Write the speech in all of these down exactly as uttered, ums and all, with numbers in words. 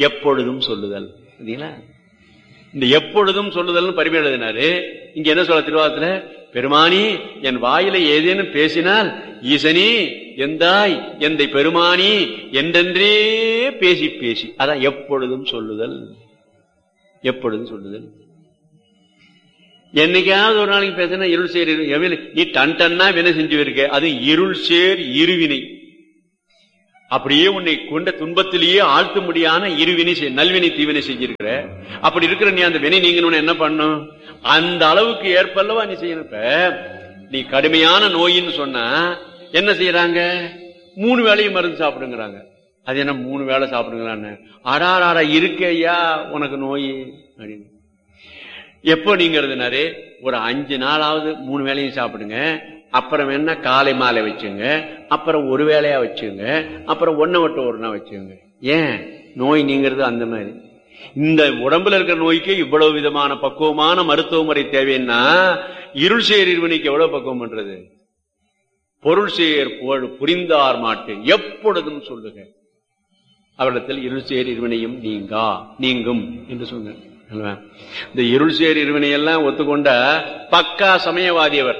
எப்பொழுதும் சொல்லுதல். இந்த எப்பொழுதும் சொல்லுதல் பரிமை எழுதினாரு. இங்க என்ன சொல்ல திருவாரத்துல, பெருமானி என் வாயில ஏதேனும் பேசினால் ஈசனி எந்தாய் எந்தை பெருமானி என்றென்றே பேசி பேசி, அதான் எப்பொழுதும் சொல்லுதல். எப்பொழுதும் சொல்லுதல். என்னைக்காவது ஒரு நாளைக்கு பேசினா இருள் சேர் நீ டன் டன்னா வினை செஞ்சு இருக்க, அது இருள் சேர் இருவினை. அப்படியே உன்னை கொண்ட துன்பத்திலேயே ஆழ்த்தும்படியான இருவினை நல்வினை தீவினை செஞ்சிருக்கிற. அப்படி இருக்கிற நீ அந்த வினை நீங்கணும்னு என்ன பண்ணும், அந்த அளவுக்கு ஏற்பல்லவா நீ செய்யணும். இப்ப நீ கடுமையான நோயின்னு சொன்னா என்ன செய்யறாங்க, மூணு வேளையும் மருந்து சாப்பிடுங்கிறாங்க. அது என்ன மூணு வேளை சாப்பிடுங்களான்னு, அடாராடா இருக்க ஐயா உனக்கு நோய் அப்படின்னு. எப்போ நீங்கிறதுனாரு, ஒரு அஞ்சு நாளாவது மூணு வேளையும் சாப்பிடுங்க, அப்புறம் என்ன காலை மாலை வச்சுங்க, அப்புறம் ஒரு வேளையா வச்சுங்க, அப்புறம் ஒன்ன விட்டு ஒரு நாள் வச்சுங்க. ஏன் நோய் நீங்கிறது அந்த மாதிரி. இந்த உடம்புல இருக்கிற நோய்க்கு இவ்வளவு விதமான பக்குவமான மருத்துவ முறை தேவைன்னா இருள் சேர் இருவினைக்கு எவ்வளவு பக்குவம் பண்றது. பொருள் சேர் புரிந்தார் மாட்டு எப்பொழுதும் சொல்லுக அவரிடத்தில் இருள் சேர் இருவினையும் நீங்கா நீங்கும் என்று சொன்னார். இந்த இருள் சேர் இருவினையெல்லாம் ஒத்துக்கொண்ட பக்கா சமயவாதியவர்.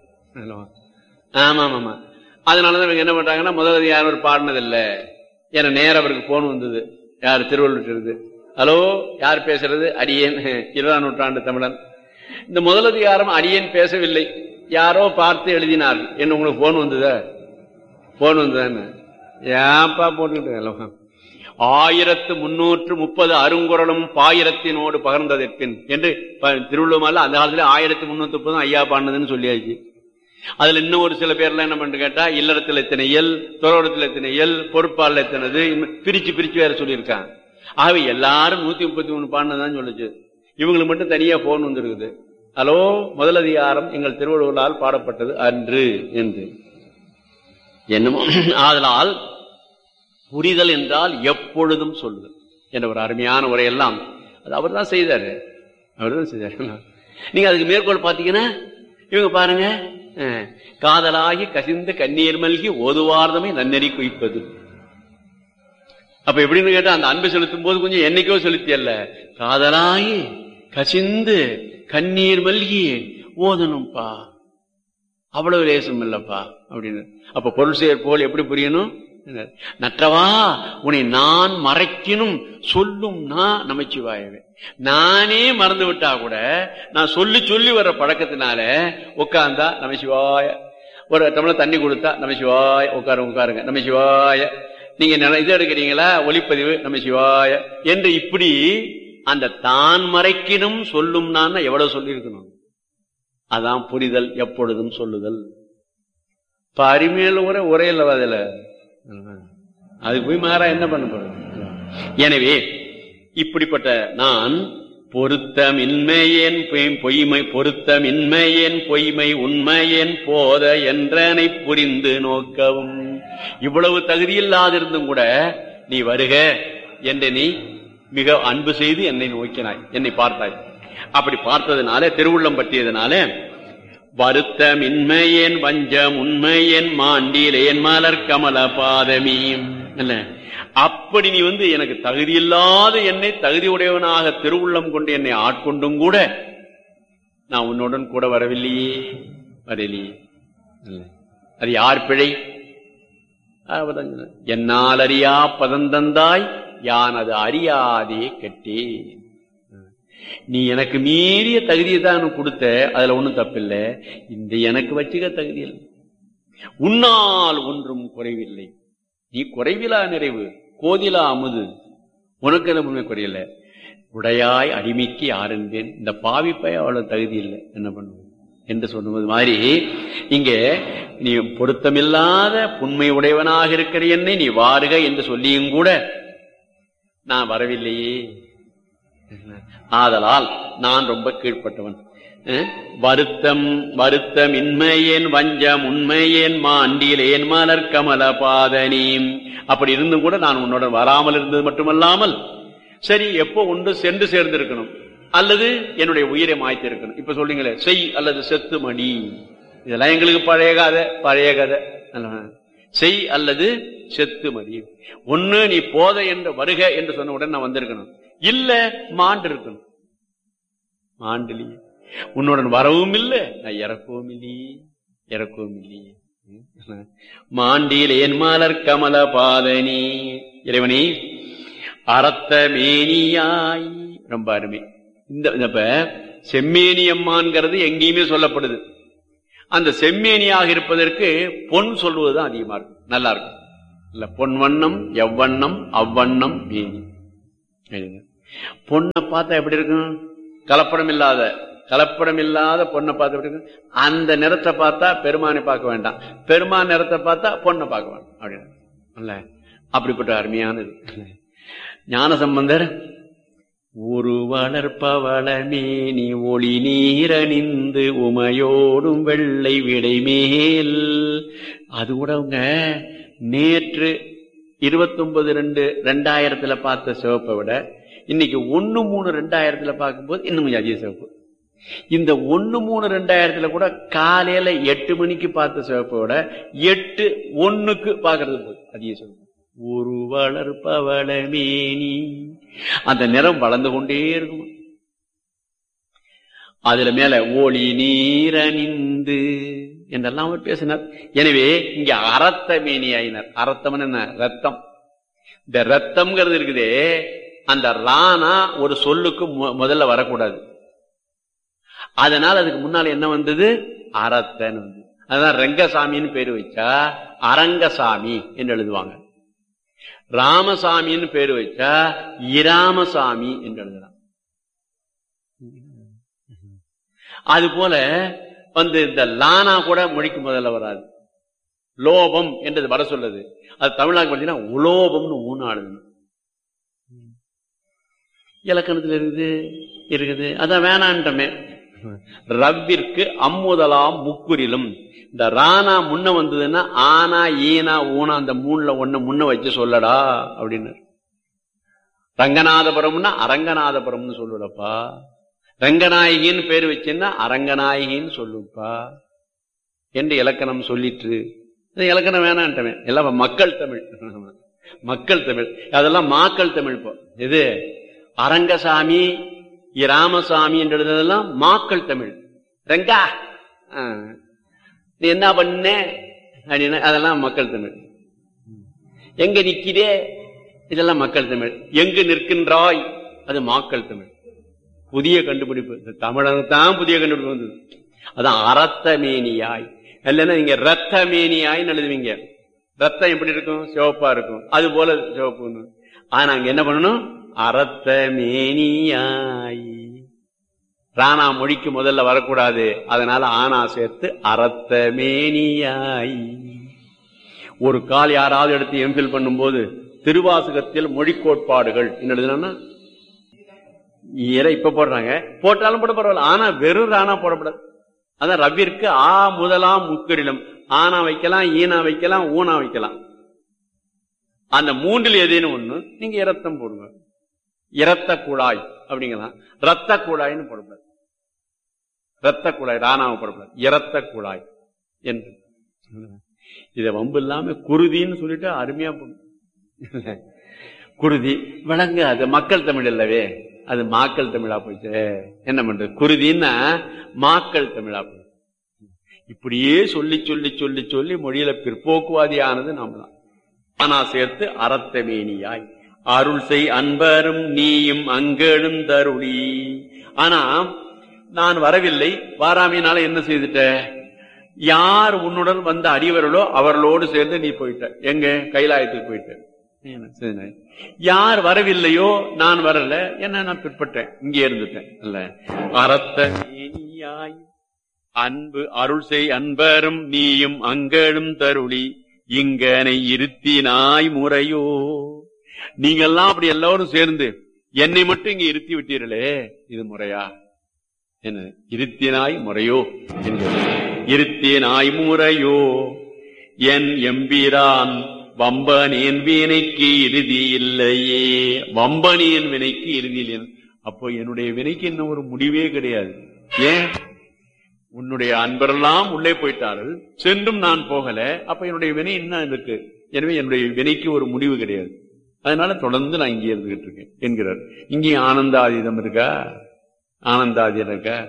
ஆமா ஆமா. அதனாலதான் இவங்க என்ன பண்றாங்கன்னா, முதல்ல யாரும் ஒரு பாடினதில்லை. ஏன்னா நேரம் அவருக்கு போன் வந்தது. யார் திருவள்ளுவர் இருந்து, ஹலோ யார் பேசுறது, அடியேன் இருபதாம் நூற்றாண்டு தமிழன். இந்த முதலதிகாரம் அடியேன் பேசவில்லை, யாரோ பார்த்து எழுதினார்கள். என்ன உங்களுக்கு போன் வந்ததா, போன் வந்ததான்னு ஏப்பா போட்டுக்கிட்டு ஆயிரத்து முன்னூற்று முப்பது அருங்குறளும் பாயிரத்தினோடு பகர்ந்ததற்பின் என்று திருவள்ளுவர் அந்த காலத்துல ஆயிரத்தி முன்னூத்தி முப்பதும் ஐயா பாடினதுன்னு சொல்லியாச்சு. அதுல இன்னும் ஒரு சில பேர்லாம் என்ன பண்ணு கேட்டா, இல்லறத்தில் எத்தனை இயல், துறவரத்தில் எத்தனை இயல், பொறுப்பாளர் எத்தனது பிரிச்சு பிரிச்சு வேற சொல்லியிருக்காங்க. ஆகவே எல்லாரும் நூத்தி முப்பத்தி மூணு பாடினதான் சொல்லுச்சு. இவங்களுக்கு மட்டும் தனியா போன் வந்துருக்குது. ஹலோ முதலதிகாரம் எங்கள் திருவள்ளுவரால் பாடப்பட்டது அன்று என்று. என்னமோ ஆதலால் புரிதல் என்றால் எப்பொழுதும் சொல்லுதல் என்ற ஒரு அருமையான உரையெல்லாம் அது அவர் தான் செய்தாரு. அவர் தான் செய்தாரு. நீங்க அதுக்கு மேற்கோள் பாத்தீங்கன்னா இவங்க பாருங்க, காதலாகி கசிந்த கண்ணீர் மல்கி ஓதுவார்தமை நன்னெறி குவிப்பது. அப்ப எப்படின்னு கேட்டா, அந்த அன்பு செலுத்தும் போது கொஞ்சம் என்னைக்கோ செலுத்தியல்ல, காதலாகி கசிந்து கண்ணீர் மல்கி ஓதணும்பா, அவ்வளவு லேசம் இல்லப்பா அப்படின்னு. அப்ப பொருள் செயற் போல் எப்படி புரியணும், நற்றவா உன்னை நான் மறைக்கணும் சொல்லும் நான் நமச்சிவாயவே. நானே மறந்து விட்டா கூட நான் சொல்லி சொல்லி வர்ற பழக்கத்தினால உட்கார்ந்தா நமசிவாய, ஒரு டம்ளர் தண்ணி கொடுத்தா நமசிவாய, உட்காருங்க உட்காருங்க நமசிவாய, நீங்க இது எடுக்கிறீங்களா ஒளிப்பதிவு நமசிவாய என்று இப்படி அந்த தான் மறைக்கணும் சொல்லும் நான் எவ்வளவு சொல்லி இருக்கணும். அதான் புரிதல் எப்பொழுதும் சொல்லுதல். பரிமையில உரை உரையில்ல அதுல, அது போய் மாறா என்ன பண்ண போறது. எனவே இப்படிப்பட்ட நான் பொருத்தமின்மையேன் பொய்மை, பொருத்தமின்மையேன் பொய்மை உண்மையேன் போத என்றனை புரிந்து நோக்கவும். இவ்வளவு தகுதியில்லாதிருந்தும் கூட நீ வருக என்று நீ மிக அன்பு செய்து என்னை நோக்கினாய், என்னை பார்த்தாய். அப்படி பார்த்ததுனால, திருவுள்ளம் பற்றியதுனால, வருத்தமின்மையேன் வஞ்சம் உண்மையேன் மாண்டிலேன் மலர் கமல பாதமீம் அல்ல. அப்படி நீ வந்து எனக்கு தகுதியில்லாத என்னை தகுதி உடையவனாக திருவுள்ளம் கொண்டு என்னை ஆட்கொண்டும் கூட நான் உன்னுடன் கூட வரவில்லையே, வரலையே. அது யார் பிழை? என்னால் அறியா பதந்தந்தாய் யான் அது அறியாதே கட்டே. நீ எனக்கு மீறிய தகுதியை தான் எனக்கு கொடுத்த, அதுல ஒண்ணும் தப்பில்லை. இந்த எனக்கு வச்சுக்க தகுதி இல்லை. உன்னால் ஒன்றும் குறைவில்லை, நீ குறைவிலா நிறைவு, கோதிலா அமுது, உனக்கு என்ன குறையில்லை. உடையாய் அடிமைக்கு யாருந்தேன், இந்த பாவிப்பை அவ்வளவு தகுதி இல்லை, என்ன பண்ணுவோம் என்று சொன்னது மாதிரி இங்கே நீ பொருத்தமில்லாத புண்மை உடையவனாக இருக்கிற என்னை நீ வாருக என்று சொல்லியும் கூட நான் வரவில்லையே. ஆதலால் நான் ரொம்ப கீழ்பட்டவன். வருத்தம் வருத்தம் இன்மையேன் வஞ்சம் உண்மையேன் மாண்டிலேன் மலர் கமல பாதனி. அப்படி இருந்தும் கூட நான் உன்னோட வராமல் இருந்தது மட்டுமல்லாமல், சரி எப்போ ஒன்று சென்று சேர்ந்திருக்கணும் அல்லது என்னுடைய உயிரை மாய்த்து இருக்கணும். இப்ப சொல்றீங்களே செய் அல்லது செத்து மணி, இதெல்லாம் எங்களுக்கு பழைய கதை, பழைய கதை. செய் அல்லது செத்து மதி. ஒண்ணு நீ போத என்று வருக என்று சொன்ன உடனே நான் வந்திருக்கணும், இல்ல மாண்டு இருக்கணும். மாண்டிலி உன்னுடன் வரவும் இல்லை, நான் இறக்கவும் இல்லையே இறக்கவும் இல்லையே. மாண்டில் என் மலர் கமல பாதனி இறைவனி அறத்த மேனியாய். ரொம்ப அருமை. இந்த செம்மேனி அம்மான்கிறது எங்கேயுமே சொல்லப்படுது. அந்த செம்மேனியாக இருப்பதற்கு பொன் சொல்வதுதான் அதிகமா இருக்கும், நல்லா இருக்கும். இல்ல பொன் வண்ணம் எவ்வண்ணம் அவ்வண்ணம் மேனி. பொண்ணை பார்த்தா எப்படி இருக்கும்? கலப்படம் இல்லாத கலப்படம் இல்லாத பொண்ணை பார்த்து எப்படி இருக்கும்? அந்த நிறத்தை பார்த்தா பெருமானை பார்க்க வேண்டாம், பெருமான் நிறத்தை பார்த்தா பொண்ணை பார்க்க வேண்டாம் அப்படின்னு. அப்படிப்பட்ட அருமையானது. ஞானசம்பந்தர் ஒரு வளர்ப்பவளமேனி ஒளி நீரணிந்து உமையோடும் வெள்ளை விடைமேல். அது கூட அவங்க நேற்று இருபத்தி ஒன்பது ரெண்டு ரெண்டாயிரத்துல பார்த்த சிவப்பை விட இன்னைக்கு ஒன்னு மூணு ரெண்டாயிரத்துல பார்க்கும்போது இன்னும் கொஞ்சம் அதிக சிவப்பு. இந்த ஒன்னு மூணு ரெண்டாயிரத்துல கூட காலையில எட்டு மணிக்கு பார்த்த சிவப்பை விட எட்டு ஒண்ணுக்கு பாக்குறது போது அதிக சிவப்பு. ஒரு வளர்ப்பவளமேனி அந்த நிறம் வளர்ந்து கொண்டே இருக்கும். அதுல மேல ஒளி நீரணிந்து என்றெல்லாம் அவர் பேசினார். எனவே இங்க அரத்த மேனியாயினர். அரத்தம் என்ன? ரத்தம். இந்த ரத்தம்ங்கிறது இருக்குதே, அந்த ராணா ஒரு சொல்லுக்கு முதல்ல வரக்கூடாது. அதனால அதுக்கு முன்னால என்ன வந்தது? அரத்தன் வந்து. அதுதான் ரங்கசாமின்னு பேரு வச்சா அரங்கசாமி என்று எழுதுவாங்க. ராமசாமின்னு பேரு வச்சா இராமசாமி என்று எழுதலாம். அது போல வந்து இந்த லானா கூட மொழிக்கு முதல்ல வராது. லோபம் என்றது வர சொல்லுது. அது தமிழாக பார்த்தீங்கன்னா உலோபம்னு ஊனாடுது. இலக்கணத்தில் இருக்குது இருக்குது அதான் வேணான்ட்டமே. ரவ்விற்கு அம்முதலாம் முக்குரிலும். இந்த ராணா முன்ன வந்ததுன்னா ஆனா ஈனா ஊனா அந்த மூணுல ஒண்ணு முன்ன வச்சு சொல்லடா அப்படின்னு. ரங்கநாதபுரம்னா அரங்கநாதபுரம்னு சொல்லுடப்பா. ரங்கநாயகின்னு பேரு வச்சுன்னா அரங்கநாயகின்னு சொல்லுப்பா என்று இலக்கணம் சொல்லிட்டு இலக்கணம் வேணான்ட்டமே. எல்லாம் மக்கள் தமிழ், மக்கள் தமிழ். அதெல்லாம் மாக்கள் தமிழ். இப்போ இது அரங்கசாமி ராமசாமி என்றதெல்லாம் மாக்கள் தமிழ். ரங்கா நீ என்ன பண்ண அப்படின்னா அதெல்லாம் மக்கள் தமிழ். எங்க நிக்கிறே இதெல்லாம் மக்கள் தமிழ். எங்கு நிற்கின்றாய் அது மாக்கள் தமிழ். புதிய கண்டுபிடிப்பு தமிழனுக்கு தான் புதிய கண்டுபிடிப்பு வந்தது. அதான் அரத்த மேனியாய். இல்லைன்னா நீங்க ரத்த மேனியாய்ன்னு எழுதுவீங்க. ரத்தம் எப்படி இருக்கும்? சிவப்பா இருக்கும். அது போல சிவப்பு. ஆனா அங்க என்ன பண்ணணும்? அரத்த மேனியாய். ராணா மொழிக்கு முதல்ல வரக்கூடாது. அதனால ஆனா சேர்த்து அரத்த மேனியாய். ஒரு கால் யாராவது எடுத்து எம்பில் பண்ணும் போது திருவாசகத்தில் மொழி கோட்பாடுகள் என்ன எழுதுனா இப்ப போடுறாங்க, போட்டாலும் போட பரவாயில்ல. ஆனா வெறும் ராணா போடப்படாது. அதான் ரவ்விற்கு ஆ முதலாம் முக்கரிலும் ஆனா வைக்கலாம், ஈனா வைக்கலாம், ஊனா வைக்கலாம். அந்த மூன்றில் ஏதேனும் ஒண்ணு நீங்க இரத்தம் போடுங்க. இரத்த குழாய் அப்படிங்கலாம். ரத்த குழாய்னு போடக்கூடாது. ரத்த குழாய் ராணாவை போடக்கூடாது. இரத்த குழாய் என்று இத வம்பு இல்லாம குருதின்னு சொல்லிட்டு அருமையா போடும். குருதி விளங்கு. அது மக்கள் தமிழ் இல்லவே, அது மாக்கள் தமிழா போயிட்டு என்ன பண்றது? குருதின்னா மாக்கள் தமிழா போயிட்டு. இப்படியே சொல்லி சொல்லி சொல்லி சொல்லி மொழியில பிற்போக்குவாதியானது நாம தான். ஆனா சேர்த்து அரத்த மேனியாய் அருள் செய் அன்பரும் நீயும் அங்கெழும் தருளி. ஆனா நான் வரவில்லை, வாராமையினால என்ன செய்துட்ட? யார் உன்னுடன் வந்த அடியவர்களோ அவர்களோடு சேர்ந்து நீ போயிட்ட. எங்க கைலாயத்துக்கு போயிட்ட. யார் வரவில்லையோ நான் வரல, என்ன நான் பிற்பட்டேன், இங்கே இருந்துட்டேன். அல்ல அரத்த மேனியாய் அன்பு அருள் செய் அன்பரும் நீயும் அங்கெழும் தருளி இங்கனை இருத்தினாய் முறையோ. நீங்கெல்லாம் அப்படி எல்லாரும் சேர்ந்து என்னை மட்டும் இங்க இருத்தி விட்டீர்களே, இது முறையா? என்ன இருத்தினாய் முறையோ? இருத்தினாய் முறையோ என் எம்பிரான் வம்பனியன் வினைக்கு இறுதி இல்லையே. வம்பனியன் வினைக்கு இறுதி இல்லை. அப்போ என்னுடைய வினைக்கு இன்னும் ஒரு முடிவே கிடையாது. ஏன்? உன்னுடைய அன்பரெல்லாம் உள்ளே போயிட்டார்கள், சென்றும் நான் போகல. அப்ப என்னுடைய வினை என்ன இருக்கு? எனவே என்னுடைய வினைக்கு ஒரு முடிவு கிடையாது. அதனால தொடர்ந்து நான் இங்கே இருந்துகிட்டு இருக்கேன் என்கிறார். இங்கே ஆனந்தாதீதம் இருக்கா? ஆனந்தாதீதம் இருக்கா?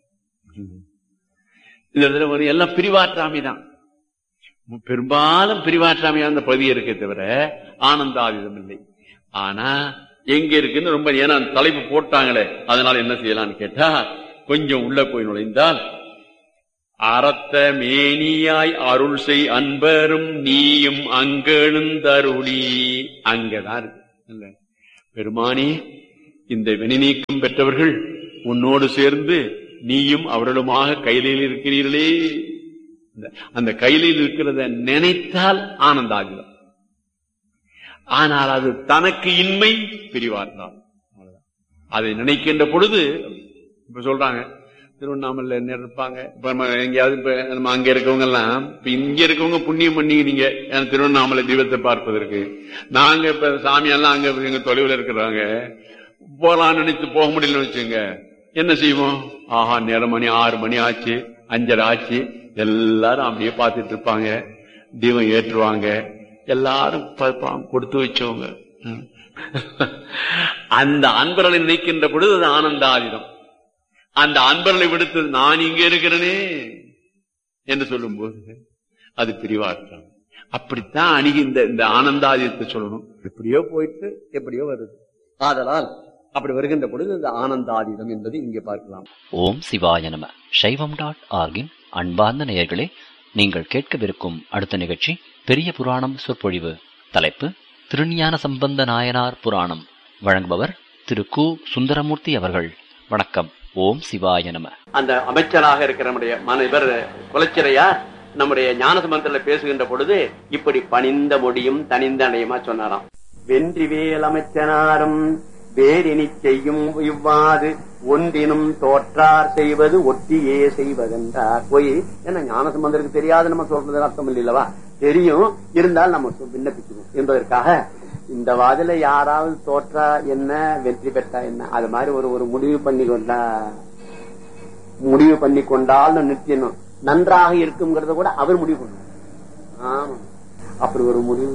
இந்த இடத்துல எல்லாம் பிரிவாற்றாமைதான், பெரும்பாலும் பிரிவாற்றாமையா அந்த பகுதி இருக்கே தவிர ஆனந்தாதீதம் இல்லை. ஆனா எங்க இருக்குன்னு ரொம்ப, ஏன்னா தலைப்பு போட்டாங்களே, அதனால என்ன செய்யலாம்னு கேட்டா, கொஞ்சம் உள்ள போய் நுழைந்தால், அறத்த மேனியாய் அருள் செய் அன்பரும் நீயும் அங்கெழுந்தருளி, அங்கதான் இருக்கு. பெருமானி, இந்த வினை நீக்கம் பெற்றவர்கள் உன்னோடு சேர்ந்து நீயும் அவர்களுமாக கையிலில் இருக்கிறீர்களே, அந்த கையிலில் இருக்கிறத நினைத்தால் ஆனந்தாகிதம். ஆனால் அது தனக்கு இன்மை பிரிவார்ந்தான். அதை நினைக்கின்ற பொழுது இப்ப சொல்றாங்க, திருவண்ணாமலை என்ன இருப்பாங்க, இப்ப எங்கேயாவது இப்ப நம்ம அங்க இருக்கவங்க எல்லாம், இப்ப இங்க இருக்கவங்க புண்ணியம் பண்ணிக்கிறீங்க திருவண்ணாமலை தீபத்தை பார்ப்பதற்கு. நாங்க இப்ப சாமியெல்லாம் அங்க எங்க தொலைவில் இருக்கிறாங்க, போலான்னு நினைச்சு போக முடியலன்னு வச்சுங்க, என்ன செய்வோம்? ஆஹா, நேரம் மணி ஆறு மணி ஆச்சு, அஞ்சரை ஆச்சு, எல்லாரும் அப்படியே பார்த்துட்டு இருப்பாங்க, தீபம் ஏற்றுவாங்க, எல்லாரும் கொடுத்து வச்சவங்க. அந்த அன்பர்களை நினைக்கின்ற பொழுது அது ஆனந்தாதீதம். அந்த அன்பர்களை விடுத்து நான் இங்க இருக்கிறேனே என்று சொல்லும் போது அது பிரிவாற்றம். அப்படித்தான் அணுகி இந்த இந்த ஆனந்தாதீதத்தை சொல்லணும். எப்படியோ போயிட்டு எப்படியோ வருது. ஆதலால் அப்படி வருகின்ற பொழுது இந்த ஆனந்தாதீதம் என்பது இங்கே பார்க்கலாம். ஓம் சிவாய நம. சைவம் டாட் ஆர்கின் அன்பார்ந்த நேயர்களே, நீங்கள் கேட்கவிருக்கும் அடுத்த நிகழ்ச்சி பெரிய புராணம் சொற்பொழிவு. தலைப்பு திருஞான சம்பந்த நாயனார் புராணம். வழங்குபவர் திரு கு சுந்தரமூர்த்தி அவர்கள். வணக்கம். ஓம் சிவாய நம. அந்த அமைச்சராக இருக்கிற நம்முடைய மனிதர் குலச்சிறையார் நம்முடைய ஞானசம்பந்தத்துல பேசுகின்ற பொழுது இப்படி பணிந்த மொழியும் தனிந்த அணையமா சொன்னாராம். வென்றிவேல் அமைச்சனாரும் வேறினி செய்யும் இவ்வாறு ஒன்றினும் தோற்றார் செய்வது ஒட்டியே செய்வதென்றார். போய் ஏன்னா ஞானசம்பந்தருக்கு தெரியாது நம்ம சொல்றது அர்த்தம் இல்லவா? தெரியும், இருந்தால் நம்ம விண்ணப்பிக்கணும் என்பதற்காக இந்த வாதில யாராவது தோற்றா என்ன, வெற்றி பெற்றா என்ன, அது மாதிரி ஒரு ஒரு முடிவு பண்ணி கொண்டா முடிவு பண்ணி கொண்டால் நிறுத்தணும். நன்றாக இருக்குங்கிறத கூட அவர் முடிவு பண்ணணும். ஆமா, அப்படி ஒரு முடிவு.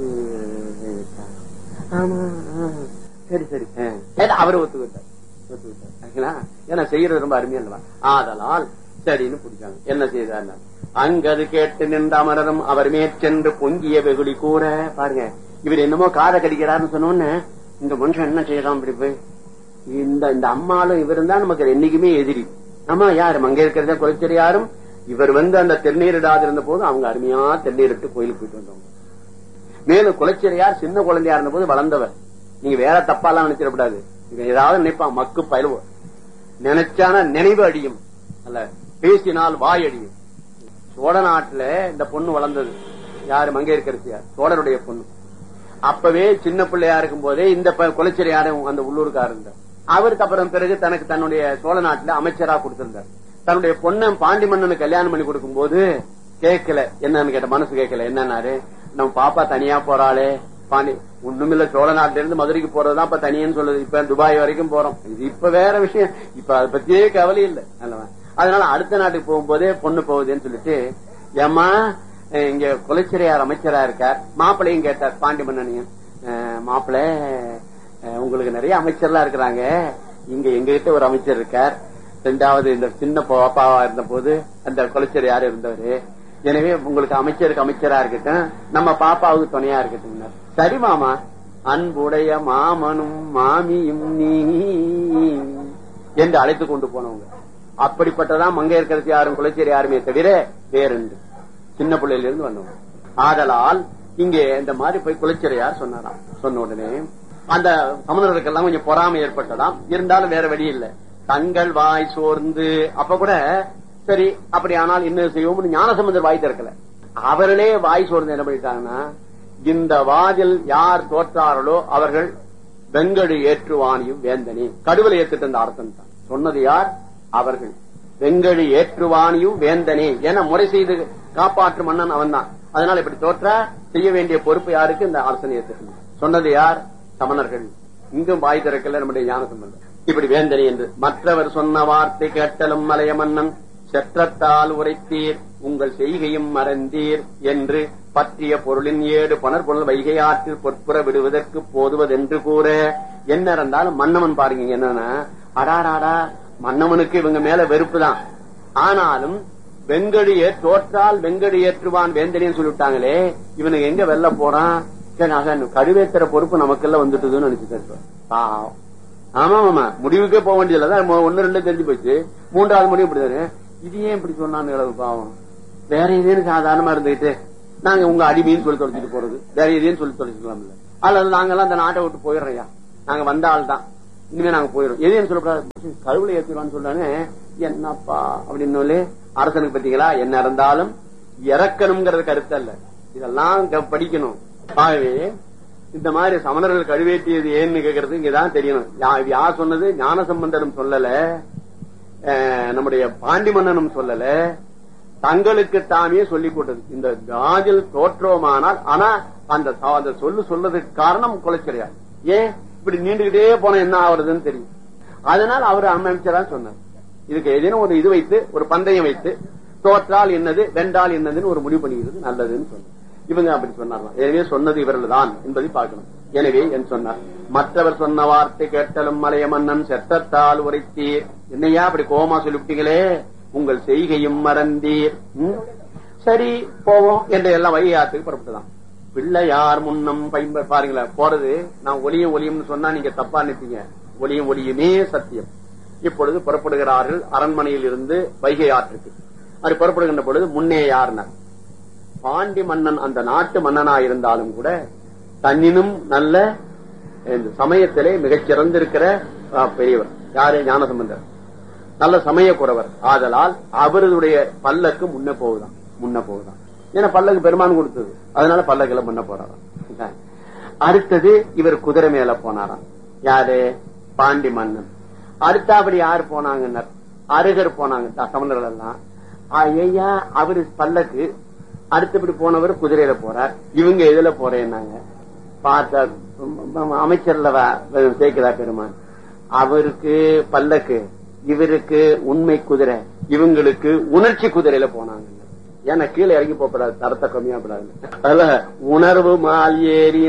ஆமா, சரி சரி, அவரை ஒத்துக்கிட்டார் ஒத்துக்கிட்டார் ஏன்னா செய்யறது ரொம்ப அருமையா இல்லவா? ஆதலால் சரின்னு பிடிச்சாங்க. என்ன செய்தார்? அங்கது கேட்டு நின்ற அமரரும் அவர் மேற்சென்று பொங்கிய வெகுளி கூற. பாருங்க, இவர் என்னமோ காதை கடிக்கிறாருன்னு சொன்னோன்னு இந்த மனுஷன் என்ன செய்யலாம் இப்படி போய், இந்த இந்த அம்மாலும் இவர் தான் நமக்கு என்னைக்குமே எதிரி. ஆமா, யாரு அங்க இருக்கிறத குலச்சிறையாரும் இவர் வந்து அந்த தென்னீரிடாது இருந்த போது அவங்க அருமையா தென்னீரிட்டு கோயிலுக்கு போயிட்டு வந்தவங்க. மேலும் குலச்சிறையார் சின்ன குழந்தையா இருந்த போது வளர்ந்தவர். நீங்க வேற தப்பாலாம் நினைச்சிடக்கூடாது. ஏதாவது நினைப்பான், மக்கு பயிலுவ நினைச்சான நினைவு அடியும், அல்ல பேசினால் வாய் அடியும். சோழ நாட்டுல இந்த பொண்ணு வளர்ந்தது யாரு? மங்கையர்க்கரசியார், சோழருடைய பொண்ணு. அப்பவே சின்ன பிள்ளையா இருக்கும் போதே இந்த குலச்சிறையாரும் அந்த உள்ளூருக்காரர் இருந்தார். அவருக்கு அப்புறம் பிறகு தனக்கு தன்னுடைய சோழ நாட்டுல அமைச்சரா கொடுத்திருந்தார். தன்னுடைய பொண்ணை பாண்டி மன்னனுக்கு கல்யாணம் பண்ணி கொடுக்கும் போது கேட்கல, என்னன்னு கேட்ட, மனசு கேட்கல. என்னன்னாரு, நம்ம பாப்பா தனியா போறாளே, பாண்டி ஒண்ணுமில்ல, சோழ நாட்டில இருந்து மதுரைக்கு போறதுதான் இப்ப தனியன்னு சொல்லுது. இப்ப துபாய் வரைக்கும் போறோம், இது இப்ப வேற விஷயம், இப்ப அதை பத்தியே கவலை இல்லை. அதனால அடுத்த நாட்டுக்கு போகும்போதே பொண்ணு போகுதுன்னு சொல்லிட்டு, ஏமா இங்க குலச்சிறையார் அமைச்சரா இருக்கார், மாப்பிள்ளையும் கேட்டார் பாண்டி மன்னனையும். மாப்பிள்ளை, உங்களுக்கு நிறைய அமைச்சர்லாம் இருக்கிறாங்க, இங்க எங்க கிட்ட ஒரு அமைச்சர் இருக்கார், ரெண்டாவது இந்த சின்ன பாப்பாவா இருந்த போது அந்த குலச்சிறையார் இருந்தவரு, எனவே உங்களுக்கு அமைச்சருக்கு அமைச்சரா இருக்கட்டும், நம்ம பாப்பாவுக்கு துணையா இருக்கட்டும். சரி மாமா, அன்புடைய மாமனும் மாமியும் நீ என்று அழைத்து கொண்டு போனவங்க. அப்படிப்பட்டதான் மங்கையர்க்கரசி யாரும் குலச்சேரி யாருமே தவிர வேறென்று சின்ன பிள்ளையில இருந்து வந்தவங்க. ஆதலால் இங்கே இந்த மாதிரி போய் குலச்சிறையார் சொன்னாராம். சொன்ன உடனே அந்த சமணர்களுக்கெல்லாம் கொஞ்சம் பொறாமை ஏற்பட்டதாம். இருந்தாலும் வேற வழி இல்லை, தங்கள் வாய் சோர்ந்து. அப்ப கூட சரி, அப்படி ஆனால் என்ன செய்வோம், ஞானசம்பந்தர் வாய் திறக்கல. அவர்களே வாய் சோர்ந்து என்ன பண்ணிட்டாங்கன்னா, இந்த வாதில் யார் தோற்றார்களோ அவர்கள் வெங்கடு ஏற்றுவானியும் வேந்தனி, கடுவலை ஏத்துட்டு அந்த அரசன் தான் சொன்னது. யார் அவர்கள்? வெங்கடு ஏற்றுவானியும் வேந்தனே, என முறை செய்து காப்பாற்றும் மன்னன் அவன் தான். அதனால இப்படி தோற்றா செய்ய வேண்டிய பொறுப்பு யாருக்கு? இந்த அரசன் ஏற்று சொன்னது யார்? சமணர்கள். இங்கும் வாய் திறக்கல நம்முடைய ஞானசம்பந்தர். இப்படி வேந்தனி என்று மற்றவர் சொன்ன வார்த்தை கேட்டலும் மலைய மன்னன் செற்றத்தால் உரைத்தீர் உங்கள் செய்கையும் மறந்தீர் என்று பற்றிய பொருளின் ஏடு பணற்பொருள் வைகை ஆற்றில் பொற்புற விடுவதற்கு போதுவதென்று கூற. என்ன இருந்தாலும் மன்னவன் பாருங்க என்னன்னா, அடாராடா மன்னவனுக்கு இவங்க மேல வெறுப்பு தான். ஆனாலும் வெங்கடியே தோற்றால் வெங்கடி ஏற்றுவான் வேந்தனைன்னு சொல்லிவிட்டாங்களே, இவனுக்கு எங்க வெல்ல போறான், கழுவேத்துற பொறுப்பு நமக்கெல்லாம் வந்துட்டுதுன்னு நினைச்சு. ஆமா ஆமா முடிவுக்கே போக வேண்டியதுலதான் ஒன்னு ரெண்டு தெரிஞ்சு போச்சு. மூன்றாவது முடிவு இப்படிதானே, இது ஏன் இப்படி சொன்னான்னு பாவம், வேற எதுன்னு சாதாரணமா இருந்துகிட்டு நாங்க உங்க அடிமைன்னு சொல்லி தொலைச்சிட்டு போறது, வேற எதையும் சொல்லி தொலைச்சிக்கலாம்ல. அல்லது நாங்கெல்லாம் அந்த நாட்டை விட்டு போயிடுறையா, நாங்க வந்த ஆள் தான், இனிமே நாங்க போயிடும், எதையும் சொல்லக்கூடாது, கழுவுல ஏற்றிடுவான்னு சொல்றானே என்னப்பா அப்படின்னு அரசனுக்கு பத்தீங்களா. என்ன இருந்தாலும் இறக்கணுங்கிறது கருத்து அல்ல, இதெல்லாம் படிக்கணும். ஆகவே இந்த மாதிரி சமணர்கள் கழுவேற்றியது ஏன்னு கேட்கறது இங்கதான் தெரியணும். யார் சொன்னது? ஞான சம்பந்தரும் சொல்லல, நம்முடைய பாண்டி மன்னனும் சொல்லல, தங்களுக்கு தாமே சொல்லிக் கொண்டது. இந்த காஜில் தோற்றோமானால் ஆனா அந்த சொல்லு சொல்றதுக்கு காரணம் குலைச்சரியா. ஏன் இப்படி நீண்டுகிட்டே போன என்ன ஆகுறதுன்னு தெரியும். அதனால் அவர் அமைச்சரா சொன்னார், இதுக்கு ஏதேனும் ஒரு இது வைத்து ஒரு பந்தயம் வைத்து தோற்றால் என்னது வென்றால் என்னதுன்னு ஒரு முடிவு பண்ணிக்கிறது நல்லதுன்னு சொன்னார். இவங்க அப்படி சொன்னார். எனவே சொன்னது இவர்கள் தான் என்பதை பார்க்கணும். எனவே என் சொன்னார், மற்றவர் சொன்ன வார்த்தை கேட்டலும் மலைய மன்னன் செற்றத்தால் உரைத்தீர். என்னையா அப்படி கோமா சொல்லிவிட்டீங்களே, உங்கள் செய்கையும் மறந்தீர். சரி போவோம் என்று எல்லாம் வையாத்துக்கு புறப்பட்டுதான். பிள்ளையார் முன்னம் பயன்ப பாருங்களேன் போறது. நான் ஒளியும் ஒளியும் சொன்னா நீங்க தப்பா நினைப்பீங்க, ஒளியும் ஒளியுமே சத்தியம். இப்பொழுது புறப்படுகிறார்கள் அரண்மனையில் இருந்து வைகை ஆற்றுக்கு. அது புறப்படுகின்ற பொழுது முன்னே யாருனர் பாண்டி மன்னன், அந்த நாட்டு மன்னனா இருந்தாலும் கூட தன்னினும் நல்ல சமயத்திலே மிகச்சிறந்திருக்கிற பெரியவர் யாரு? ஞானசம்பந்தர். நல்ல சமய குறவர். ஆதலால் அவருடைய பல்லக்கு முன்ன போகுதான், முன்ன போகுதான். ஏன்னா பல்லக்கு பெருமான் கொடுத்தது, அதனால பல்லக்குல முன்ன போறாராம். அடுத்தது இவர் குதிரை மேல போனாராம். யாரு? பாண்டி மன்னன். அடுத்தபடி யாரு போனாங்க? அருகர் போனாங்க சமணர்கள் எல்லாம். ஐயா அவரு பல்லக்கு. அடுத்தபடி போனவர் குதிரையில போறார். இவங்க எதுல போறேன்னாங்க. பார்த்தா அமைச்சர்ல சேர்க்கிறா பெருமான். அவருக்கு பல்லக்கு, இவருக்கு உண்மை குதிரை, இவங்களுக்கு உணர்ச்சி குதிரையில போனாங்க. ஏன்னா கீழே இறங்கி போகப்படாது, தரத்தை கம்மியா படாது. அதுல உணர்வு மால்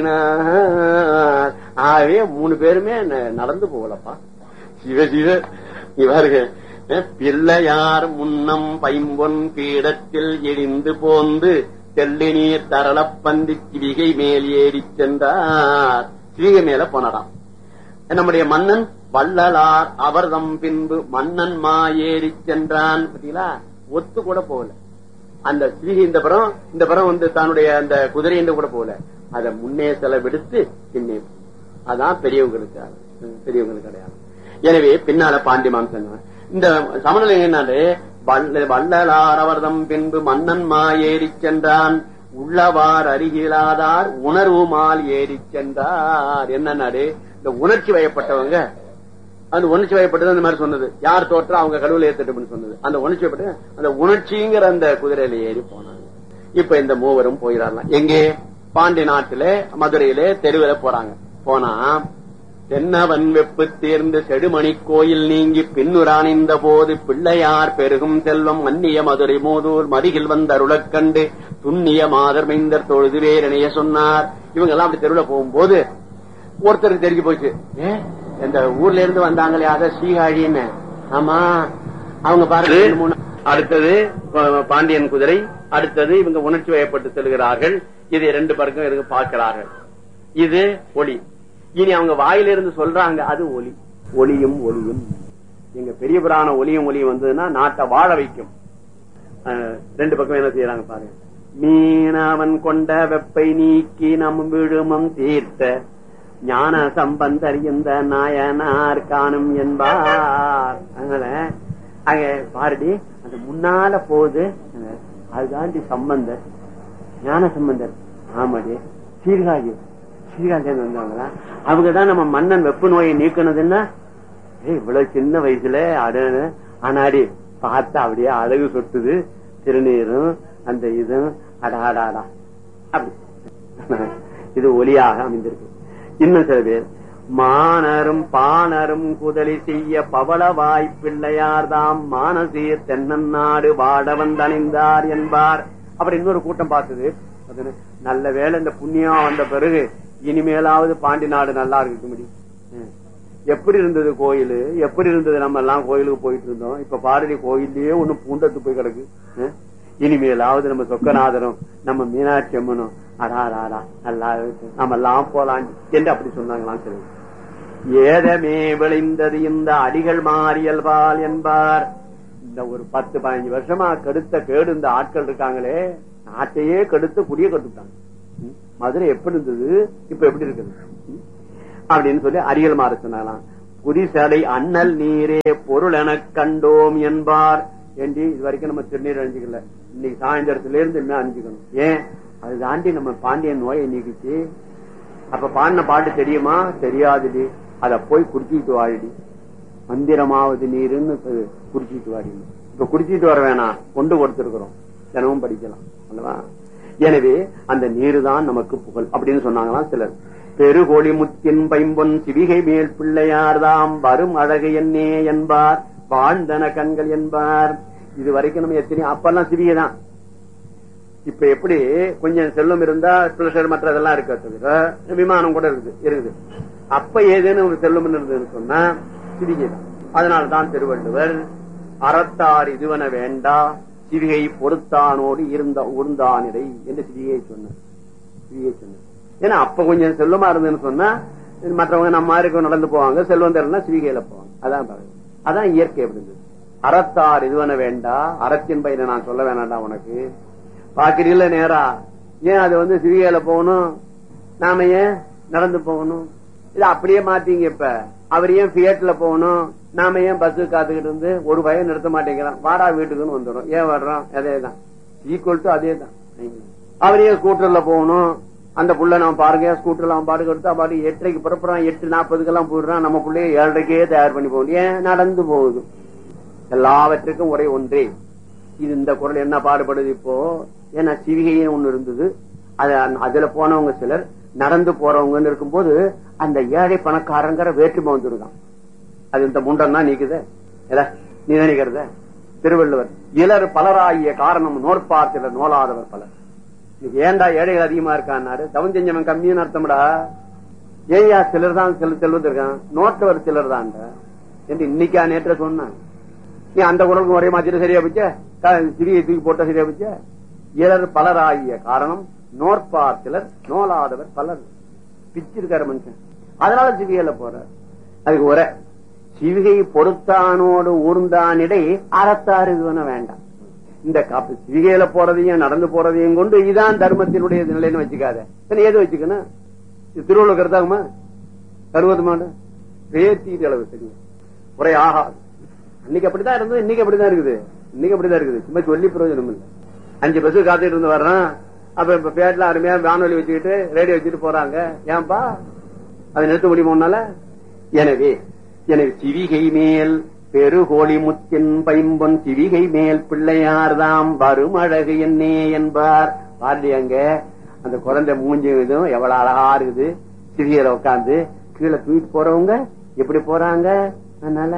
ஏறினார். ஆகவே மூணு பேருமே நடந்து போகலப்பா. சிவ சிவ இவர்கள் பிள்ளையார் முன்னம் பைம்பொன் பீடத்தில் எரிந்து போந்து தெள்ளி நீர் தரளப்பந்தி சிவிகை மேல் ஏறி சென்றார். சிவிகை மேல போனடாம். நம்முடைய மன்னன் வள்ளலார் அவர்தம் பின்பு மன்னன் மா ஏறி சென்றான். பாத்தீங்களா, ஒத்து கூட போகல. அந்த சிவிகை இந்த புறம் இந்த புறம் வந்து தன்னுடைய அந்த குதிரை என்று கூட போகல. அதை முன்னே செலவெடுத்து பின்னே. அதான் பெரியவங்களுக்கு பெரியவங்களுக்கு கிடையாது. எனவே பின்னால பாண்டிமான் சொன்னார். இந்த சமநிலை என்னாலே வள்ளலார் அவர்தம் பின்பு மன்னன் மா ஏறி சென்றான். உள்ளவார் அருகிலாதார் உணர்வு மால் ஏறி சென்றார். என்னன்னாரு, இந்த உணர்ச்சி வயப்பட்டவங்க, அந்த உணர்ச்சி வயப்பட்டது அந்த மாதிரி சொன்னது. யார் தோற்றா அவங்க கடவுளை ஏத்துட்டு சொன்னது. அந்த உணர்ச்சி வயப்பட்ட அந்த உணர்ச்சிங்கிற அந்த குதிரையில ஏறி போனாங்க. இப்ப இந்த மூவரும் போயிடலாம். எங்கே? பாண்டி நாட்டிலே மதுரையிலே தெருவில போறாங்க. போனா தென்னவன் வெப்பு தேர்ந்து செடுமணி கோயில் நீங்கி பின்னுரானிந்த போது பிள்ளையார் பெருகும் செல்வம் மன்னிய மதுரை மோதூர் மருகில் வந்த அருளக் கண்டு துண்ணிய மாதர் மைந்தர் தொழுது வேறனைய சொன்னார். இவங்க எல்லாம் அப்படி தெருவில் போகும்போது ஒருத்தருக்கு தெரிஞ்சு போச்சு, ஏ இந்த ஊர்ல இருந்து வந்தாங்களே அத ஸ்ரீகாழின்னு. ஆமா அவங்க பாருங்க. அடுத்தது பாண்டியன் குதிரை, அடுத்தது இவங்க உணர்ச்சி வயப்பட்டு செல்கிறார்கள். இது ரெண்டு பக்கம் இருக்கு பார்க்கிறார்கள். இது ஒளி. இனி அவங்க வாயிலிருந்து சொல்றாங்க, அது ஒளி. ஒளியும் ஒளியும் எங்க பெரிய புராண ஒளியும் ஒளியும் வந்ததுன்னா நாட்டை வாழ வைக்கும். ரெண்டு பக்கம் என்ன செய்யறாங்க பாருங்க. மீனவன் கொண்ட வெப்பை நீக்கி நம் விழுமம் தீர்த்த ஞான சம்பந்தர் இந்த நாயனார் காணும் என்பார். அதனால அங்க பாருடி அந்த முன்னால போகுது, அதுதாண்டி சம்பந்தர், ஞான சம்பந்தர். ஆமாடி சீர்காழி சீர்காழி வந்தாங்களா, அவங்கதான் நம்ம மன்னன் வெப்ப நோயை நீக்கணுதுன்னா இவ்வளவு சின்ன வயசுல அடு ஆனாடி பார்த்தா அப்படியே அழகு சொட்டுது, திருநீரும் அந்த இதும் அடாடாடா அப்படி இது ஒளியாக அமைந்திருக்கு. இன்னும் சில பேர் மானரும் பானரும் குதலி செய்ய பவள வாய்ப்பிள்ளையார்தாம் மானசீர் தென்னநாடு வாடவன் தணிந்தார் என்பார். அப்படி இன்னொரு கூட்டம் பார்த்தது. நல்ல வேளை இந்த புண்ணியம் வந்த பிறகு இனிமேலாவது பாண்டி நாடு நல்லா இருக்கு முடியும். எப்படி இருந்தது கோயில், எப்படி இருந்தது நம்ம எல்லாம் கோயிலுக்கு போயிட்டு இருந்தோம். இப்ப பாரதி கோயிலே ஒண்ணு பூண்டத்து போய் கிடக்கு. இனிமேலாவது நம்ம சொக்கநாதரும் நம்ம மீனாட்சி அம்மனும் அடாராடா நல்லா இருக்கு, நம்ம எல்லாம் போலாம் என்று அப்படி சொன்னாங்களாம். சரி, ஏதமே விளைந்தது இந்த அடிகள் மாறியல்பால் என்பார். இந்த ஒரு பத்து பதினஞ்சு வருஷமா கெடுத்த கேடு இந்த ஆட்கள் இருக்காங்களே, நாட்டையே கெடுத்து குடிய கட்டுட்டாங்க. மதுரை எப்படி இருந்தது, இப்ப எப்படி இருக்குது அப்படின்னு சொல்லி அரியல் மாற சொன்னாலாம். புரிசடை அண்ணல் நீரே பொருள் என கண்டோம் என்பார். ஏண்டி இது வரைக்கும் நம்ம திருநீர் அணிஞ்சுக்கல, இன்னைக்கு சாயந்தரத்துல இருந்து என்ன அணிஞ்சுக்கணும். ஏன் அது தாண்டி நம்ம பாண்டியன் நோயை நீக்கிச்சு. அப்ப பாடின பாட்டு தெரியுமா, தெரியாதுடி, அத போய் குடிச்சிட்டு வாடிடி. மந்திரமாவது நீருன்னு குடிச்சிட்டு வாடி. இப்ப குடிச்சிட்டு வர வேணாம், கொண்டு கொடுத்திருக்கிறோம், தினமும் படிக்கலாம் அல்லவா. எனவே அந்த நீரு தான் நமக்கு புகழ் அப்படின்னு சொன்னாங்களாம் சிலர். பெருகொழி முத்தின் பைம்பொன் சிவிகை மேல் பிள்ளையார்தாம் வரும் அழகு என்னே என்பார், வாழ்ந்தன கண்கள் என்பார். இது வரைக்கும் நம்ம எத்தனை அப்பெல்லாம் சிவிகை தான். இப்ப எப்படி கொஞ்சம் செல்வம் இருந்தா பிளஷர் மற்றதெல்லாம் இருக்க, விமானம் கூட இருக்குது இருக்குது. அப்ப ஏதேனும் ஒரு செல்வம் இருந்ததுன்னு சொன்னா சிவிகை தான். அதனால்தான் திருவள்ளுவர் அறத்தார் இதுவன வேண்டா சிவிகை பொறுத்தானோடு இருந்த உருந்தானிடை என்று சிவிகை சொன்னார். சிவிகை சொன்னார். ஏன்னா அப்ப கொஞ்சம் செல்வமா இருந்ததுன்னு சொன்னா மற்றவங்க நம்ம மாதிரி நடந்து போவாங்க, செல்வம் தெரியலன்னா சிவிகையில போவாங்க. அதான் அதான் இயற்கை. எப்படி இருந்தது. அறத்தார் இதுவன வேண்டா, அறத்தின் பயிரை நான் சொல்ல வேணாண்டா உனக்கு பாக்கிறீங்கள நேரா. ஏன் அது வந்து சிவிகையில போகணும், நாம ஏன் நடந்து போகணும்? இது அப்படியே மாத்தீங்க. இப்ப அவர் ஏன் பியட்ல போகணும், நாம ஏன் பஸ் காத்துக்கிட்டு இருந்து ஒரு பையன் நிறுத்த மாட்டேங்கிறான், வாடா வீட்டுக்குன்னு வந்துடும். ஏன் வர்றோம், அதேதான் ஈக்குவல் டு அதே தான். அவர் ஏன் ஸ்கூட்டர்ல போகணும், அந்த புள்ள நம்ம பாருங்க ஸ்கூட்டர்ல அவன் பாட்டுக்கு எடுத்து பாட்டு எட்டரைக்கு புறப்புறான், எட்டு நாற்பதுக்கெல்லாம் போயிடுறான். நம்ம பிள்ளைய ஏழரைக்கே தயார் பண்ணி போகணும். ஏன் நடந்து போகுது. எல்லாவற்றுக்கும் ஒரே ஒன்றே. இது இந்த குரல் என்ன பாடுபடுது இப்போ, ஏன்னா சிவிகைன்னு ஒண்ணு இருந்தது, அதுல போனவங்க சிலர் நடந்து போறவங்கன்னு இருக்கும்போது அந்த ஏழை பணக்காரங்கிற வேற்றுமை வந்துருக்கான். அது இந்த முண்டம் தான் நீக்குது, நீ நினைக்கிறத. திருவள்ளுவர் இலர் பலராகிய காரணம் நோற்பார் சிலர் நோலாதவர் பலர். இன்னைக்கு ஏண்டா ஏழைகள் அதிகமா இருக்கான்னாரு, தவம் செஞ்சவன் கம்மின்னு அர்த்தம்டா. ஏயா சிலர் தான் செல் செல்வது இருக்கான், நோட்டவர் சிலர் தான் என்று இன்னைக்கா நேற்ற சொன்னான். நீ அந்த குரலுக்கு ஒரே மாதிரி சரியா போச்ச, சிறிய தூக்கி போட்ட சரியா போச்ச. இலர் பலராகிய காரணம் நோற்பார் சிலர் நோலாதவர் பலர். பிச்சிருக்காரு மனுஷன், அதனால சிவிகையில போற. அதுக்கு ஒரே சிவிகை பொறுத்தானோடு ஊர்ந்தானிடை அறத்தாறு வேண்டாம். இந்த காப்பு சிவிகையில போறதையும் நடந்து போறதையும் கொண்டு இதான் தர்மத்தினுடைய நிலைன்னு வச்சுக்காத. ஏது வச்சுக்கணும், திருவள்ளுவர் கருத்தாகுமா கருவதுமான பேத்திட்டு அளவு தெரியும் ஒரே ஆகாது. இன்னைக்கு அப்படித்தான் இருந்தது, இன்னைக்கு அப்படிதான் இருக்குது. இன்னைக்கு அப்படிதான் இருக்குது, சும்மா சொல்லி பிரயோஜனம் இல்லை. அஞ்சு பஸ் காத்துட்டு இருந்து வர்றான், அப்ப இப்ப பேட்ல அருமையா வானொலி வச்சுக்கிட்டு ரேடியோ வச்சுட்டு போறாங்க. ஏன்பா அதை நிறுத்த முடியுமோனால? எனவே எனவே சிவிகை மேல் பெருகோழி முத்தின் பைம்பொன் சிவிகை மேல் பிள்ளையார்தாம் வரும் அழகு என்னே என்பார். பாரதி அங்க அந்த குழந்தை மூஞ்சி இதுவும் எவ்வளவு அழகா இருக்குது. சிவிகையில உட்காந்து கீழே தூக்கிட்டு போறவங்க எப்படி போறாங்க, அதனால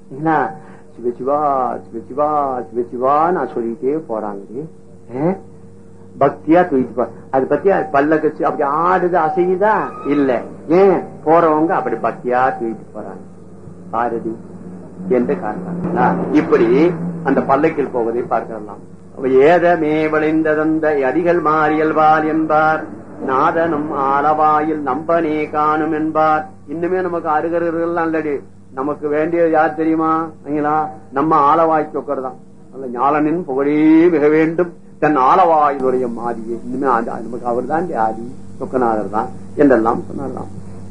சிவசிவா சிவசிவா சிவசிவா நான் சொல்லிட்டே போறாங்க. பக்தியா தூக்கிட்டு போ. அது பத்தியா பல்ல கட்சி அப்படி ஆடுது அசையுதா இல்ல, ஏன் போறவங்க அப்படி பக்தியா தூக்கிட்டு போறாங்க பாரதி என்று காரணம். இப்படி அந்த பல்லக்கில் போவதை பார்க்கலாம். ஏதமே விளைந்ததந்த அடிகள் மாறியல்வார் என்பார். நாதனும் ஆளவாயில் நம்பனே காணும் என்பார். இன்னுமே நமக்கு அருகர்கள் அல்லடி, நமக்கு வேண்டியது யார் தெரியுமா, நம்ம ஆளவாய் சொக்கர் தான். ஞாலனின் புகழே மிக வேண்டும் தன் ஆளவாயுடைய மாதிரியே. இன்னுமே நமக்கு அவர் தான் ஆதி சொக்கநாதர் தான் என்றெல்லாம் சொன்னார்தான்.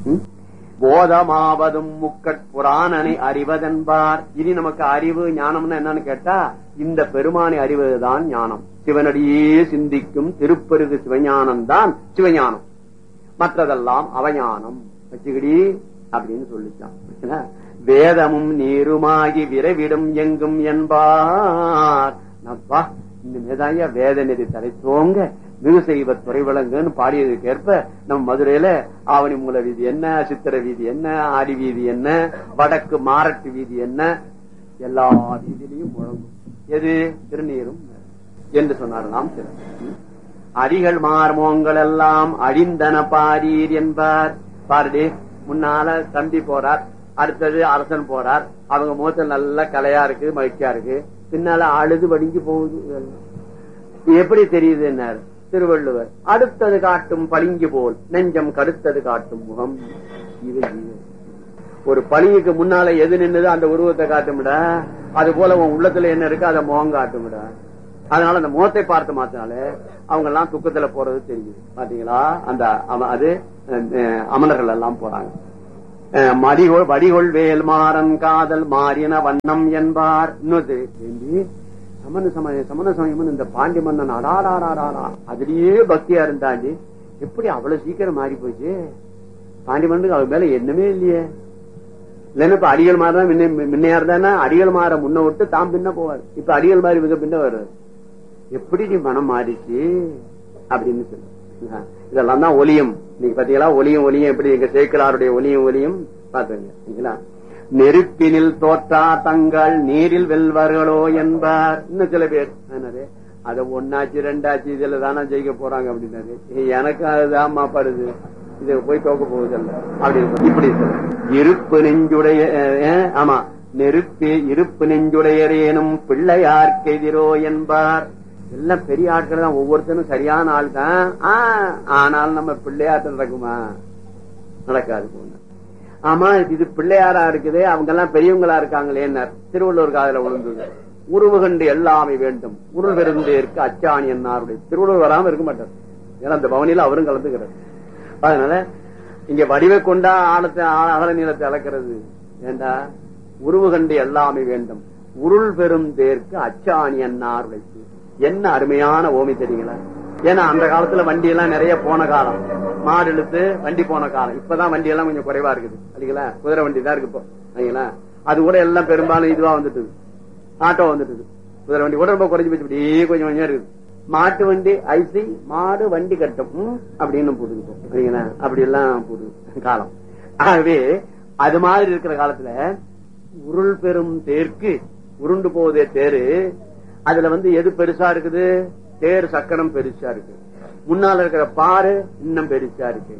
போதமாவதும் முக்கட் புராணனை அறிவதென்பார். இனி நமக்கு அறிவு ஞானம்னு என்னன்னு கேட்டா இந்த பெருமானை அறிவதுதான் ஞானம். சிவனடியே சிந்திக்கும் திருப்பெருகு சிவஞானம் தான் சிவஞானம், மற்றதெல்லாம் அவஞானம் வச்சுக்கிடி அப்படின்னு சொல்லிச்சான். வேதமும் நீருமாகி விரைவிடும் எங்கும் என்பார். இனிமேதாய வேத நெறி தலை தோங்க மிகு செய்வ துறை விளங்குன்னு பாடியதுக்கு ஏற்ப நம்ம மதுரையில ஆவணி மூல வீதி என்ன, சித்திர வீதி என்ன, ஆடி வீதி என்ன, வடக்கு மாரட்டு வீதி என்ன, எல்லா வீதியிலையும் முழங்கும். எது? திருநீரும் என்று சொன்னார்களாம். அடிகள் மார்மோங்கள் எல்லாம் அழிந்தன பாரீர் என்பார். பாருடி, முன்னால தம்பி போறார், அடுத்தது அரசன் போறார். அவங்க முகத்தில் நல்ல கலையா இருக்கு, மகிழ்ச்சியா இருக்கு. பின்னால அழுது வடிஞ்சு போகுது. எப்படி தெரியுது? என்ன திருவள்ளுவர், அடுத்தது காட்டும் பளிங்கு போல் நெஞ்சம் கடுத்தது காட்டும் முகம். இது ஒரு பளிங்குக்கு முன்னால எது நின்னுது அந்த உருவத்தை காட்டுமிட, அது போல உன் உள்ளத்துல என்ன இருக்கு அதை முகம் காட்டுமிட. அதனால அந்த முகத்தை பார்த்து மாத்தினால அவங்க எல்லாம் துக்கத்துல போறது தெரியுது. பாத்தீங்களா? அந்த அது அமலர்கள் எல்லாம் போறாங்க. மடிகொள் வடிகொள் வேல் மாறன் காதல் மாறின வண்ணம் என்பார். இன்னொரு சமண சமய சமண சமயம் இந்த பாண்டி மன்னன் அடாடாடாடா அதுலயே பக்தியா இருந்தாண்டி எப்படி அவ்வளவு சீக்கிரம் மாறி போச்சு? பாண்டி மன்னனுக்கு அவர் மேல என்னமே இல்லையே. இல்லன்னா இப்ப அடிகள் மாறதான் முன்னையா இருந்தா அடிகள் மாற முன்ன விட்டு தாம் பின்ன போவார். இப்ப அடிகள் மாறி மிக பின்ன வருவார். எப்படி நீ மனம் மாறிச்சு அப்படின்னு சொல்லு. இதெல்லாம் தான் ஒலியும். நீங்க பாத்தீங்களா? ஒலியும் ஒலியும் எப்படி எங்க சேக்கிழாருடைய ஒலியும் ஒலியும் பாத்தீங்களா? நெருப்பினில் தோற்றா தங்கள் நீரில் வெல்வார்களோ என்பார். இன்னும் சில பேர் அத ஒன்னாச்சு ரெண்டாச்சு இதுல தானே ஜெயிக்க போறாங்க அப்படின்னாரு. எனக்கு அதுதான் படுது, இது போய் தோக்க போகுதல்ல அப்படின்னு இப்படி சொல்ல. இருப்பு நெஞ்சுடைய ஆமா நெருப்பு இருப்பு நெஞ்சுடையரேனும் பிள்ளையார்க்கு எதிரோ என்பார். எல்லாம் பெரிய ஆட்கள் தான், ஒவ்வொருத்தரும் சரியான ஆள் தான். ஆனால் நம்ம பிள்ளையாட்டம் நடக்குமா? நடக்காது. ஆமா, இது பிள்ளையாரா இருக்குது, அவங்க எல்லாம் பெரியவங்களா இருக்காங்களே. திருவள்ளுவர் காதல விழுந்தது. உருவு கண்டு எல்லாமே வேண்டும் உருள் பெருந்தேற்கு அச்சாணி என்னாருடைய. திருவள்ளுவர் வராம இருக்க மாட்டார். ஏன்னா அந்த பவனியில அவரும் கலந்துக்கிறார். அதனால இங்க வடிவை கொண்டா ஆழத்தை அகல நீளத்தை அளக்கிறது ஏண்டா? உருவு கண்டு எல்லாமே வேண்டும் உருள் பெரும் தேர்க்கு அச்சாணி என்னாருடைய. என்ன அருமையான ஓமி தெரியுங்களா? ஏன்னா அந்த காலத்துல வண்டி எல்லாம் நிறைய போன காலம், மாடு இழுத்து வண்டி போன காலம். இப்பதான் வண்டி எல்லாம் கொஞ்சம் குறைவா இருக்குது இல்லைங்களா? குதிரை வண்டி தான் இருக்கு இப்போ. அது கூட எல்லாம் பெரும்பாலும் இதுவா வந்துட்டு, ஆட்டோ வந்துட்டு. குதிரை வண்டி கூட ரொம்ப குறைஞ்சு போச்சு, இப்படியே கொஞ்சம் கொஞ்சம் இருக்குது. மாட்டு வண்டி ஐசி மாடு வண்டி கட்டும் அப்படின்னு போட்டுக்கிட்டோம் சரிங்களா? அப்படி எல்லாம் போடு காலம். ஆகவே அது மாதிரி இருக்கிற காலத்துல உருள் பெரும் தேர்க்கு உருண்டு போவதே தேரு. அதுல வந்து எது பெருசா இருக்குது? தேர் சக்கரம் பெருசா இருக்கு. முன்னால இருக்கிற பாரு இன்னும் பெருசா இருக்கு.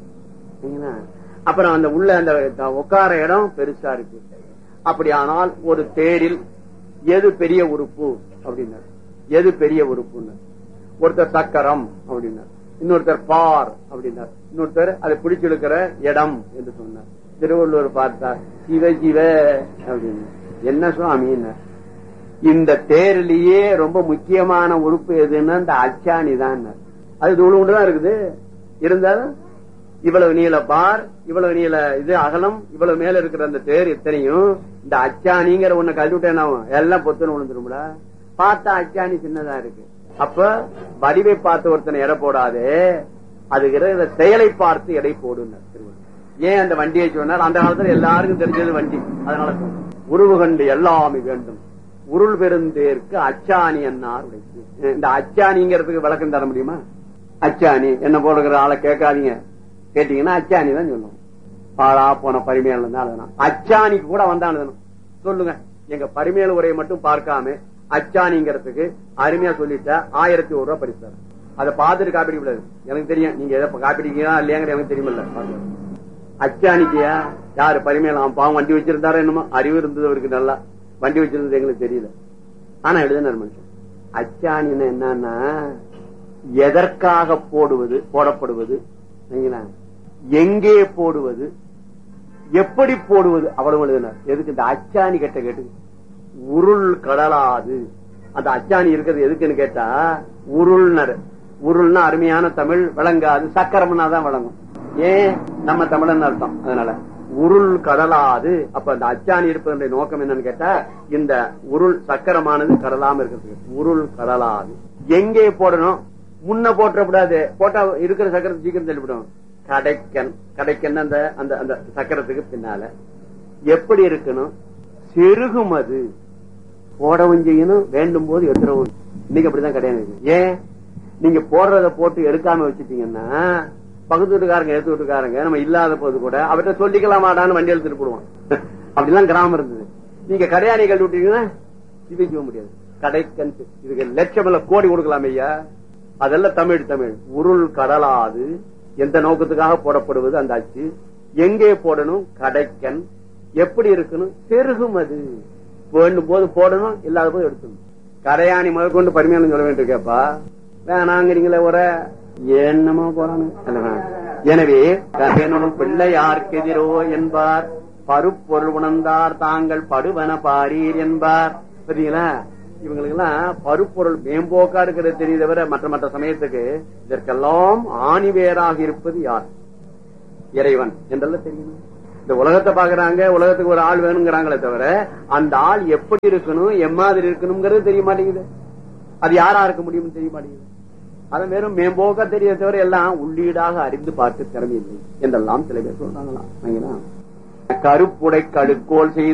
அப்புறம் அந்த உள்ள அந்த உட்கார இடம் பெருசா இருக்கு. அப்படியானால் ஒரு தேரில் எது பெரிய உறுப்பு அப்படின்னாரு? எது பெரிய உறுப்புன்னு ஒருத்தர் சக்கரம் அப்படின்னார், இன்னொருத்தர் பார் அப்படின்னார், இன்னொருத்தர் அதை பிடிச்சிருக்கிற இடம் என்று சொன்னார். திருவள்ளுவர் பார்த்தார், சிவ சிவ அப்படின்னு. என்ன சுவாமின்னு? இந்த தேரிலேயே ரொம்ப முக்கியமான உறுப்பு எதுன்னா இந்த அச்சாணி தான். அது தூள் ஒன்றுதான் இருக்குது. இருந்தாலும் இவ்வளவு நீள பார், இவ்வளவு நீள இது அகலம், இவ்வளவு மேல இருக்கிற அந்த தேர் இத்தனையும் இந்த அச்சாணிங்கிற ஒண்ணு கழுவிட்டேன் எல்லாம் பொத்துன்னு விழுந்துரும்ல. பார்த்தா அச்சாணி சின்னதா இருக்கு. அப்ப வடிவை பார்த்து ஒருத்தனை எடை போடாதே, அது செயலை பார்த்து எடை போடுன்னு. ஏன் அந்த வண்டியை சொன்னார்? அந்த காலத்துல எல்லாருக்கும் தெரிஞ்சது வண்டி. அதனால உருவு கண்டு எல்லாமே வேண்டும் உருள் பெருந்தேற்கு அச்சாணி என்னார். இந்த அச்சாணிங்கிறதுக்கு விளக்கம் தர முடியுமா? அச்சாணி என்ன போடுகிற ஆளை கேட்காதீங்க. கேட்டீங்கன்னா அச்சாணி தான் சொல்லுவோம். பாழா போன பரிமையாள தான் அச்சாணிக்கு கூட வந்தானு சொல்லுங்க. எங்க பரிமையாள உரையை மட்டும் பார்க்காம அச்சாணிங்கிறதுக்கு அருமையா சொல்லிட்டா ஆயிரத்தி ஒரு ரூபாய் பரிசு. அதை பார்த்துட்டு காப்பிடிக்க கூடாது. எனக்கு தெரியும் நீங்க எதை காப்பிடிக்கீங்களா இல்லையாங்கிற எனக்கு தெரியுமில்ல. அச்சாணிக்கியா யாரு பரிமையாள பாவம் வண்டி வச்சிருந்தாரோ என்னமோ, அறிவு இருந்தது அவருக்கு, நல்லா வண்டி வச்சிருந்தது எங்களுக்கு தெரியல. ஆனா எழுதினார் மனுஷன். அச்சாணின்னு என்னன்னா எதற்காக போடுவது போடப்படுவது, எங்கே போடுவது, எப்படி போடுவது, அவ்வளவு எழுதினார். எதுக்கு இந்த அச்சாணி கட்ட கேட்டு உருள் கடலாது. அந்த அச்சாணி இருக்கிறது எதுக்குன்னு கேட்டா உருள்னர். உருள்னா அருமையான தமிழ், விளங்காது சக்கரம்னா தான் விளங்கும். ஏன் நம்ம தமிழன் அர்த்தம். அதனால உருள் கடலாது. அப்ப அந்த அச்சாணி இருப்பதனுடைய நோக்கம் என்னன்னு கேட்டா இந்த உருள் சக்கரமானது கடலாம இருக்கிறது. உருள் கடலாது. எங்கே போடணும்? முன்ன போட்டக்கூடாது. போட்டா இருக்கிற சக்கரத்தை சீக்கிரம் தள்ளிவிடும். கடைக்கன் கடைக்கன் அந்த அந்த சக்கரத்துக்கு பின்னால எப்படி இருக்கணும்? செருகும். அது போடவும் செய்யணும், வேண்டும் போது எடுத்துறவும். இன்னைக்கு அப்படிதான் கிடையாது. ஏன் நீங்க போடுறத போட்டு எடுக்காம வச்சுட்டீங்கன்னா பக்கத்து வீட்டுக்காரங்க எடுத்து வீட்டுக்காரங்க நம்ம இல்லாத போது கூட அவர்கிட்ட சொல்லிக்கலாமாடான்னு வண்டி எடுத்துட்டு போடுவான். அப்படிலாம் கிராமம் இருந்தது. நீங்க கடையாணி கழட்டி விட்டீங்கன்னா சிவிக்க முடியாது. கடைக்கன் இதுக்கு லட்சம் இல்ல கோடி கொடுக்கலாம் ஐயா. அதெல்லாம் தமிழ் தமிழ் உருள் கடலாது எந்த நோக்கத்துக்காக போடப்படுவது அந்த அச்சு எங்கே போடணும் கடைக்கன் எப்படி இருக்கணும் செருகும் அது வேண்டும் போது போடணும் இல்லாத போது எடுக்கணும். கரையாணி முதல் கொண்டு பரிமையான சொல்ல வேண்டியிருக்கப்பா வேணாங்கிறீங்களே ஒரு என்னமா போறாங்க. எனவே பிள்ளை யாருக்கு எதிரோ என்பார் பருப்பொருள் உணர்ந்தார் தாங்கள் படுவன பாரீர் என்பார். சரிங்களா? இவங்களுக்கு எல்லாம் பருப்பொருள் மேம்போக்கா இருக்கிறது தெரியுதவர மற்ற மற்ற சமயத்துக்கு இதற்கெல்லாம் ஆணிவேராக இருப்பது யார்? இறைவன் என்றெல்லாம் தெரியும். இந்த உலகத்தை பாக்குறாங்க, உலகத்துக்கு ஒரு ஆள் வேணுங்கிறாங்களே தவிர அந்த ஆள் எப்படி இருக்கணும் எம்மாதிரி இருக்கணும்ங்கிறது தெரிய மாட்டேங்குது. அது யாரா இருக்க முடியும் தெரிய மாட்டேங்குது. அதை வெறும் மேம்போக்கா தெரிய தவிர எல்லாம் உள்ளீடாக அறிந்து பார்த்து திறமை இல்லை என்றெல்லாம் சில பேர் சொல்றாங்களாம். கருப்புடை கடுக்கோள் செய்து